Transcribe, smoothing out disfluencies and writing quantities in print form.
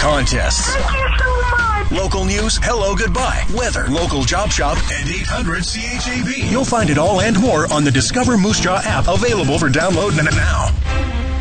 contests. Thank you so much. Local news, hello, goodbye, weather, local job shop, and 800 CHAB. You'll find it all and more on the Discover Moose Jaw app, available for download now.